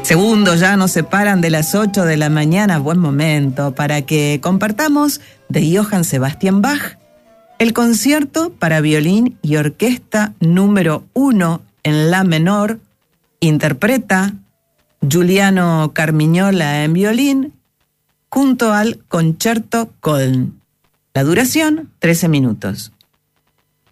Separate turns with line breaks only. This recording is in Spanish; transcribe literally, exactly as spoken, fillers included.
Segundos ya nos separan de las ocho de la mañana. Buen momento para que compartamos de Johann Sebastian Bach el concierto para violín y orquesta número uno en la menor. Interpreta Giuliano Carmignola en violín junto al Concerto Köln. La duración, trece minutos.